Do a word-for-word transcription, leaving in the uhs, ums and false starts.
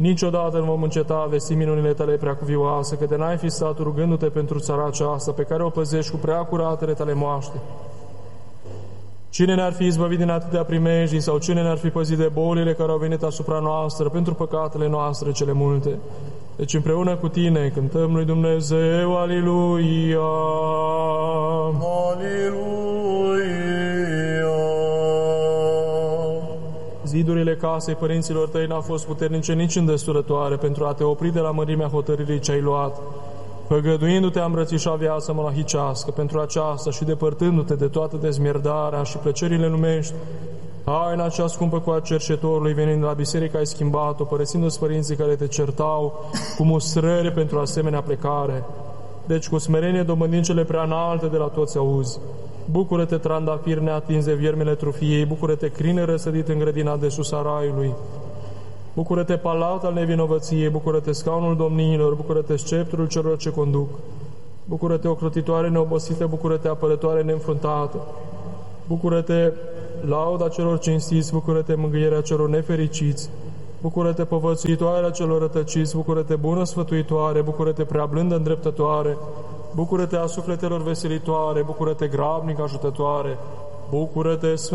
Niciodată nu vom înceta a vesti minunile tale preacuvioase, că de n-ai fi stat rugându-te pentru țara aceasta, pe care o păzești cu prea curatele tale moaște. Cine ne-ar fi izbăvit din atâtea primejdii, sau cine ne-ar fi păzit de bolile care au venit asupra noastră pentru păcatele noastre cele multe? Deci împreună cu tine cântăm lui Dumnezeu, Aliluia! Aliluia! Zidurile casei părinților tăi n-au fost puternice nici îndestulătoare pentru a te opri de la mărimea hotărârii ce ai luat, făgăduindu-te a îmbrățișa viața monahicească pentru aceasta și depărtându-te de toată dezmierdarea și plăcerile lumești. Haina cea scumpă cu a cercetorului, venind la biserică, ai schimbat-o, părăsindu-ți părinții care te certau cu mustrări pentru asemenea plecare. Deci cu smerenie dobândind cele prea înalte de la toți auzi. Bucură-te, trandafir neatins de viermele trufiei, bucură-te, crine răsădit în grădina de sus a raiului. Bucură-te, palat al nevinovăției, bucură-te, scaunul domniilor, bucură-te, sceptrul celor ce conduc. Bucură-te, ocrotitoare neobosită, bucură-te, apărătoare neînfruntată. Bucură-te, lauda celor cinstiți, bucură-te, mângâierea celor nefericiți. Bucură-te, povățuitoarea celor rătăciți, bucură-te, bună sfătuitoare, bucură-te, prea blândă îndreptătoare. Bucură-te, a sufletelor veselitoare, bucură-te, grabnic ajutătoare. Bucură-te,